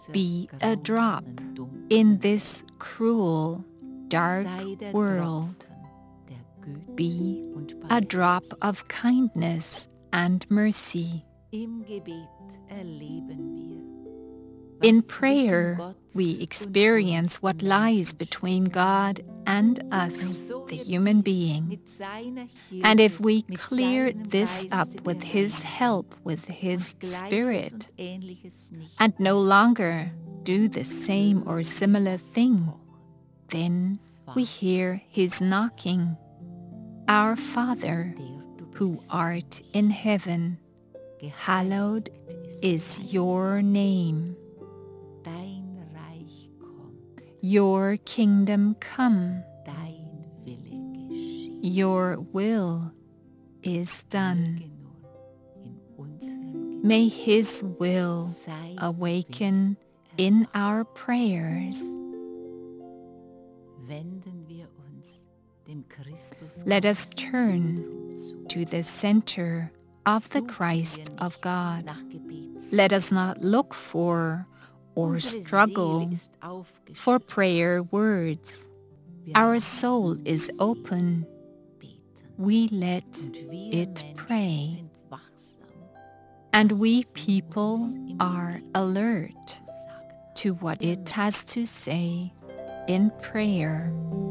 Be a drop in this cruel, dark world. Be a drop of kindness and mercy. In prayer, we experience what lies between God and us, the human being. And if we clear this up with His help, with His Spirit, and no longer do the same or similar thing, then we hear His knocking. Our Father, who art in heaven, hallowed is your name. Your kingdom come. Your will is done. May His will awaken in our prayers. Let us turn to the center of the Christ of God. Let us not look for or struggle for prayer words. Our soul is open. We let it pray. And we people are alert to what it has to say in prayer.